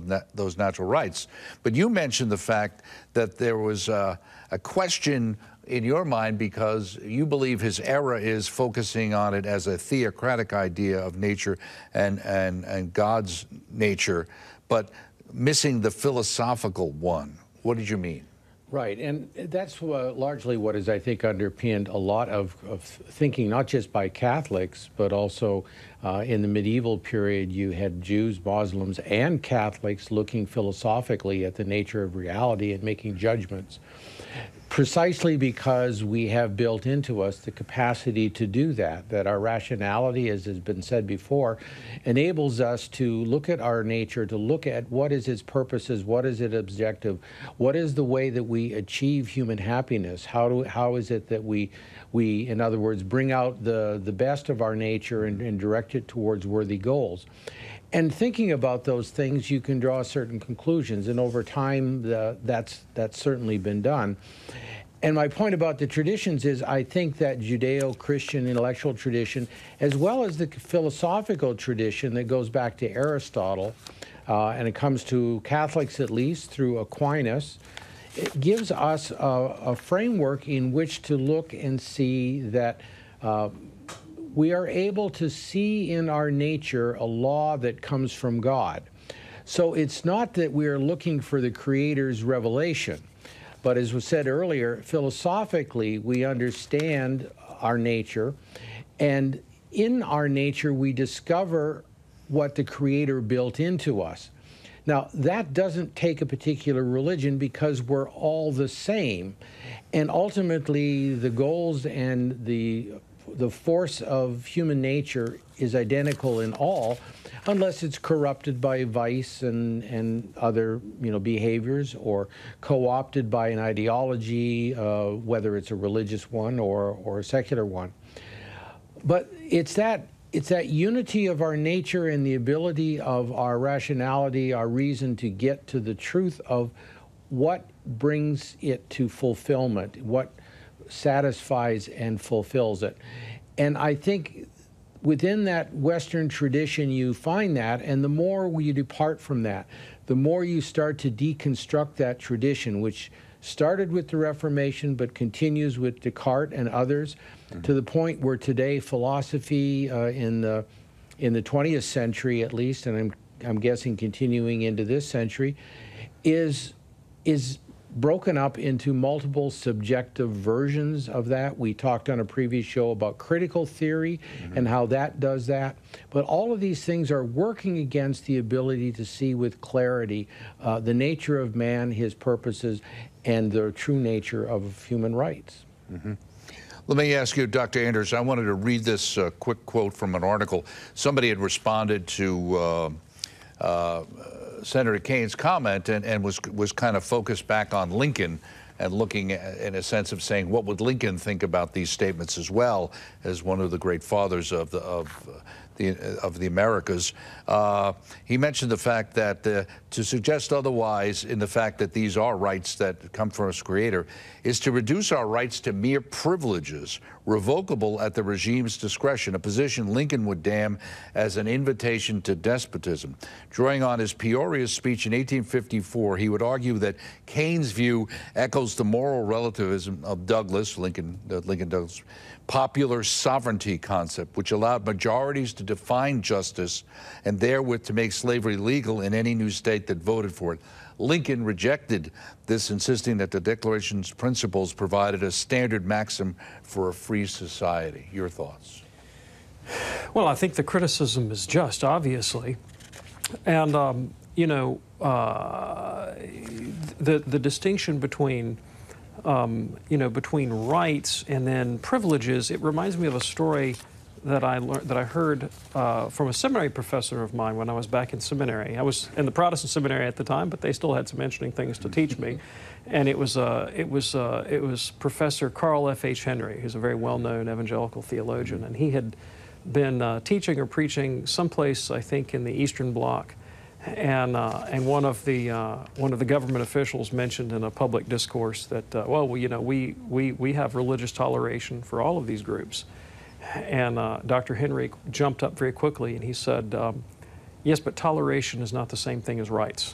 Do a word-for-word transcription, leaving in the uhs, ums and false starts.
na those natural rights. But you mentioned the fact that there was uh, a question in your mind because you believe his error is focusing on it as a theocratic idea of nature and, and, and God's nature, but missing the philosophical one. What did you mean? Right, and that's uh, largely what is, I think, underpinned a lot of, of thinking, not just by Catholics, but also uh, in the medieval period, you had Jews, Muslims, and Catholics looking philosophically at the nature of reality and making judgments, precisely because we have built into us the capacity to do that, that our rationality, as has been said before, enables us to look at our nature, to look at what is its purposes, what is its objective, what is the way that we achieve human happiness, how do how is it that we, we in other words, bring out the, the best of our nature and, and direct it towards worthy goals. And thinking about those things, you can draw certain conclusions, and over time, the, that's, that's certainly been done. And my point about the traditions is I think that Judeo-Christian intellectual tradition, as well as the philosophical tradition that goes back to Aristotle, uh, and it comes to Catholics at least through Aquinas, it gives us a, a framework in which to look and see that uh, we are able to see in our nature a law that comes from God. So it's not that we are looking for the Creator's revelation, but as was said earlier, philosophically, we understand our nature, and in our nature, we discover what the Creator built into us. Now, that doesn't take a particular religion because we're all the same, and ultimately, the goals and the the force of human nature is identical in all, unless it's corrupted by vice and, and other you know, behaviors, or co-opted by an ideology, uh, whether it's a religious one or, or a secular one. But it's that, it's that unity of our nature and the ability of our rationality, our reason to get to the truth of what brings it to fulfillment, what satisfies and fulfills it. And I think within that Western tradition you find that, and the more you depart from that, the more you start to deconstruct that tradition, which started with the Reformation but continues with Descartes and others, mm-hmm. to the point where today philosophy uh, in the in the twentieth century at least, and I'm I'm guessing continuing into this century, is is broken up into multiple subjective versions of that. We talked on a previous show about critical theory mm-hmm. and how that does that. But all of these things are working against the ability to see with clarity uh, the nature of man, his purposes, and the true nature of human rights. Mm-hmm. Let me ask you, Doctor Anders, I wanted to read this uh, quick quote from an article. Somebody had responded to uh, uh, Senator Kane's comment and, and was was kind of focused back on Lincoln and looking at, in a sense of saying, what would Lincoln think about these statements as well as one of the great fathers of the of uh, the of the Americas. Uh, he mentioned the fact that uh, to suggest otherwise in the fact that these are rights that come from its creator is to reduce our rights to mere privileges, revocable at the regime's discretion, a position Lincoln would damn as an invitation to despotism. Drawing on his Peoria speech in eighteen fifty-four, he would argue that Kane's view echoes the moral relativism of Douglas, Lincoln, uh, Lincoln Douglas, popular sovereignty concept, which allowed majorities to define justice and therewith to make slavery legal in any new state that voted for it. Lincoln rejected this, insisting that the Declaration's principles provided a standard maxim for a free society. Your thoughts? Well, I think the criticism is just, obviously. And, um, you know, uh, the, the distinction between Um, you know, between rights and then privileges, it reminds me of a story that I learned, that I heard uh, from a seminary professor of mine when I was back in seminary. I was in the Protestant seminary at the time, but they still had some interesting things to teach me. And it was uh, it was uh, it was Professor Carl F H Henry, who's a very well-known evangelical theologian, and he had been uh, teaching or preaching someplace, I think, in the Eastern Bloc. And uh, and one of the uh, one of the government officials mentioned in a public discourse that uh, well, well you know we we we have religious toleration for all of these groups, and uh, Doctor Henry jumped up very quickly and he said, um, yes, but toleration is not the same thing as rights.